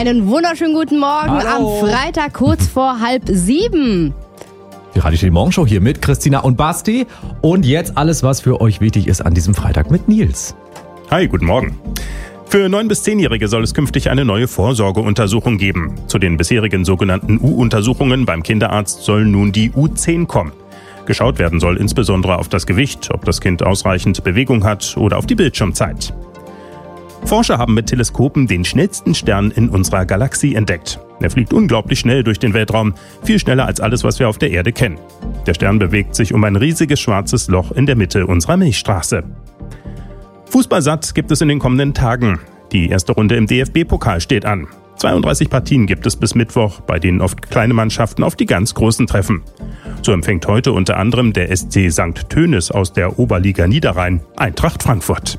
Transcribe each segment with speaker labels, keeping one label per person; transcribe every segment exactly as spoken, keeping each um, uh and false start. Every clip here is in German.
Speaker 1: Einen wunderschönen guten Morgen
Speaker 2: Hallo.
Speaker 1: am Freitag kurz vor halb sieben.
Speaker 2: Die Radio T V Morgenshow hier mit Christina und Basti. Und jetzt alles, was für euch wichtig ist an diesem Freitag mit Nils.
Speaker 3: Hi, guten Morgen. Für neun- bis zehnjährige soll es künftig eine neue Vorsorgeuntersuchung geben. Zu den bisherigen sogenannten U-Untersuchungen beim Kinderarzt soll nun die U zehn kommen. Geschaut werden soll insbesondere auf das Gewicht, ob das Kind ausreichend Bewegung hat oder auf die Bildschirmzeit. Forscher haben mit Teleskopen den schnellsten Stern in unserer Galaxie entdeckt. Er fliegt unglaublich schnell durch den Weltraum, viel schneller als alles, was wir auf der Erde kennen. Der Stern bewegt sich um ein riesiges schwarzes Loch in der Mitte unserer Milchstraße. Fußballsatt gibt es in den kommenden Tagen. Die erste Runde im D F B-Pokal steht an. zweiunddreißig Partien gibt es bis Mittwoch, bei denen oft kleine Mannschaften auf die ganz Großen treffen. So empfängt heute unter anderem der S C Sankt Tönis aus der Oberliga Niederrhein Eintracht Frankfurt.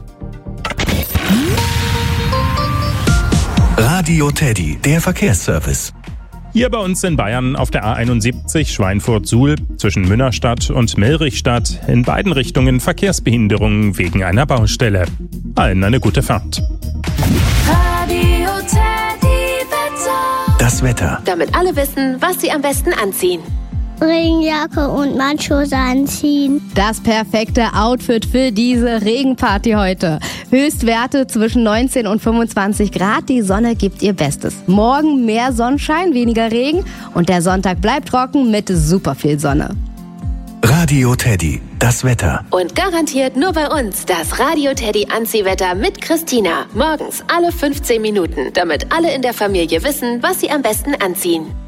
Speaker 4: Radio Teddy, der Verkehrsservice.
Speaker 3: Hier bei uns in Bayern auf der A einundsiebzig Schweinfurt-Suhl zwischen Münnerstadt und Melrichstadt in beiden Richtungen Verkehrsbehinderungen wegen einer Baustelle. Allen eine gute Fahrt.
Speaker 5: Radio Teddy Wetter.
Speaker 4: Das Wetter.
Speaker 5: Damit alle wissen, was sie am besten anziehen.
Speaker 6: Regenjacke und Matschhose anziehen.
Speaker 1: Das perfekte Outfit für diese Regenparty heute. Höchstwerte zwischen neunzehn und fünfundzwanzig Grad. Die Sonne gibt ihr Bestes. Morgen mehr Sonnenschein, weniger Regen. Und der Sonntag bleibt trocken mit super viel Sonne.
Speaker 4: Radio Teddy, das Wetter.
Speaker 5: Und garantiert nur bei uns das Radio Teddy Anziehwetter mit Christina. Morgens alle fünfzehn Minuten, damit alle in der Familie wissen, was sie am besten anziehen.